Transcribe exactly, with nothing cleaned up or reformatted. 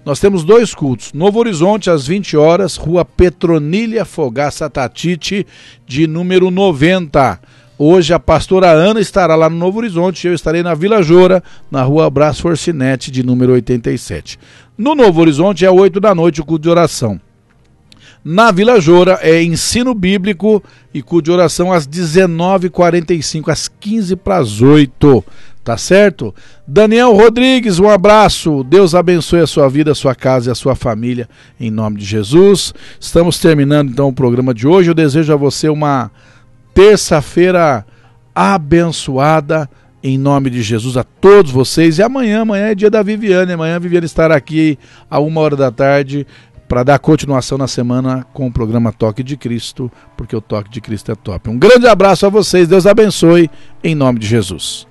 Nós temos dois cultos. Novo Horizonte, às vinte horas, Rua Petronília Fogaça Tatite, de número noventa. Hoje a pastora Ana estará lá no Novo Horizonte, eu estarei na Vila Joura, na Rua Brás Forcinete, de número oitenta e sete. No Novo Horizonte é oito da noite o culto de oração. Na Vila Joura é ensino bíblico e culto de oração às dezenove e quarenta e cinco, às quinze para as oito. Tá certo? Daniel Rodrigues, um abraço. Deus abençoe a sua vida, a sua casa e a sua família, em nome de Jesus. Estamos terminando então o programa de hoje. Eu desejo a você uma terça-feira abençoada, em nome de Jesus, a todos vocês. E amanhã, amanhã é dia da Viviane. Amanhã a Viviane estará aqui a uma hora da tarde para dar continuação na semana com o programa Toque de Cristo, porque o Toque de Cristo é top. Um grande abraço a vocês, Deus abençoe, em nome de Jesus.